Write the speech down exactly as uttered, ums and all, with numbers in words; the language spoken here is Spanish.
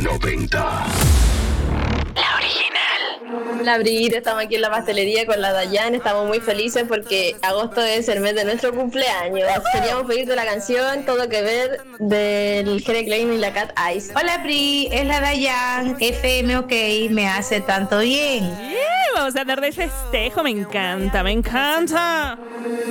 noventa. La original. La Brit, estamos aquí en la pastelería con la Dayan. Estamos muy felices porque agosto es el mes de nuestro cumpleaños. Queríamos pedirte la canción Todo que ver del Jere Klein y la Cat Eyes. Hola Bri, es la Dayan. F M OK me hace tanto bien. Yeah, vamos a andar de festejo, me encanta, me encanta.